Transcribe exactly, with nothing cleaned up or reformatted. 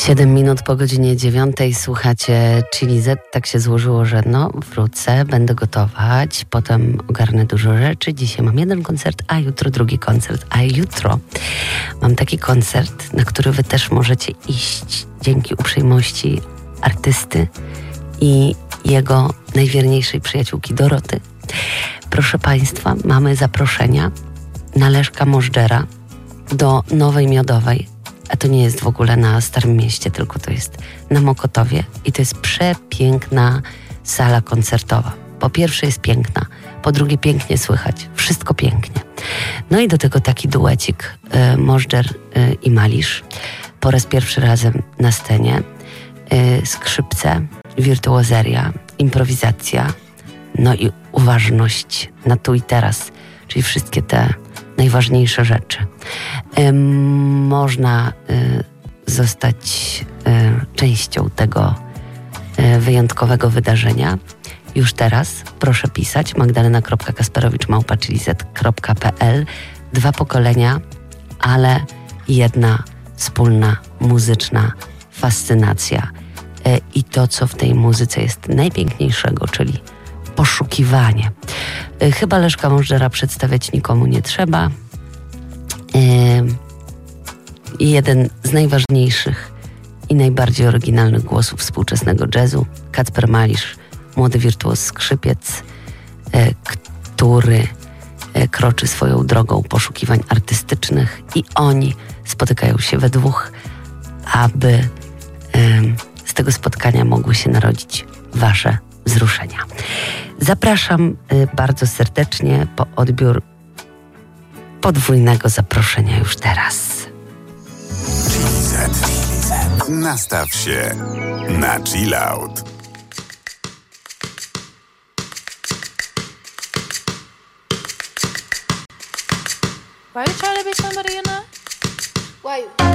Siedem minut po godzinie dziewiątej słuchacie Chili Z. Tak się złożyło, że no wrócę, będę gotować, potem ogarnę dużo rzeczy. Dzisiaj mam jeden koncert, a jutro drugi koncert, a jutro mam taki koncert, na który wy też możecie iść dzięki uprzejmości artysty i jego najwierniejszej przyjaciółki Doroty. Proszę Państwa, mamy zaproszenia na Leszka Możdżera do Nowej Miodowej. A to nie jest w ogóle na Starym Mieście, tylko to jest na Mokotowie i to jest przepiękna sala koncertowa. Po pierwsze jest piękna, po drugie pięknie słychać, wszystko pięknie. No i do tego taki duecik y, Możdżer y, i Malisz po raz pierwszy razem na scenie. Y, skrzypce, wirtuozeria, improwizacja, no i uważność na tu i teraz, czyli wszystkie te najważniejsze rzeczy. Y, można y, zostać y, częścią tego y, wyjątkowego wydarzenia. Już teraz proszę pisać magdalena kropka kasperowicz małpa chili z kropka p l. Dwa pokolenia, ale jedna wspólna muzyczna fascynacja. Y, I to, co w tej muzyce jest najpiękniejszego, czyli poszukiwanie. Y, chyba Leszka Możdżera przedstawiać nikomu nie trzeba. I jeden z najważniejszych i najbardziej oryginalnych głosów współczesnego jazzu, Kacper Malisz, młody wirtuoz skrzypiec, który kroczy swoją drogą poszukiwań artystycznych i oni spotykają się we dwóch, aby z tego spotkania mogły się narodzić wasze wzruszenia. Zapraszam bardzo serdecznie po odbiór podwójnego zaproszenia już teraz. Chili Z. Nastaw się na chill out. Why you trying to be somebody you're not? Why you?